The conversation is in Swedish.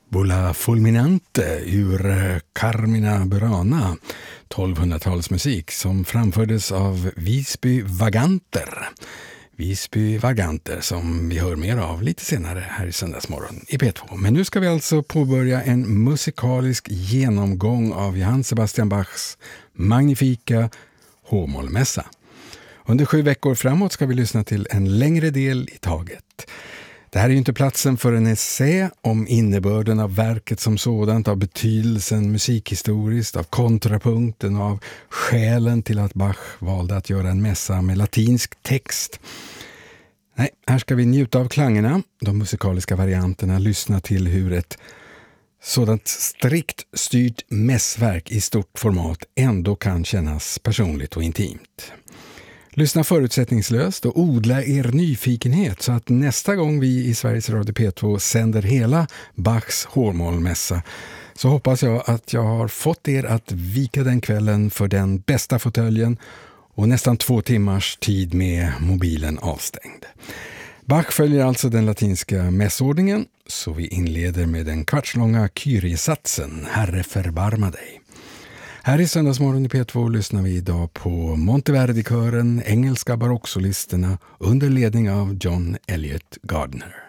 Bola fulminante ur Carmina Burana, 1200-talsmusik som framfördes av Visby Vaganter. Visby Vaganter som vi hör mer av lite senare här i Söndagsmorgon i P2. Men nu ska vi alltså påbörja en musikalisk genomgång av Johann Sebastian Bachs magnifika H-mollmässa. Under 7 veckor framåt ska vi lyssna till en längre del i taget. Det här är ju inte platsen för en essä om innebörden av verket som sådant, av betydelsen musikhistoriskt, av kontrapunkten, av skälen till att Bach valde att göra en mässa med latinsk text. Nej, här ska vi njuta av klangerna, de musikaliska varianterna, lyssna till hur ett sådant strikt styrt mässverk i stort format ändå kan kännas personligt och intimt. Lyssna förutsättningslöst och odla er nyfikenhet så att nästa gång vi i Sveriges Radio P2 sänder hela Bachs H-mollmässa så hoppas jag att jag har fått er att vika den kvällen för den bästa fåtöljen och nästan 2 timmars tid med mobilen avstängd. Bach följer alltså den latinska mässordningen, så vi inleder med den kvartslånga Kyrie-satsen Herre förbarma dig. Här i Söndagsmorgon i P2 lyssnar vi idag på Monteverdi-kören, engelska barocksolisterna under ledning av John Elliott Gardner.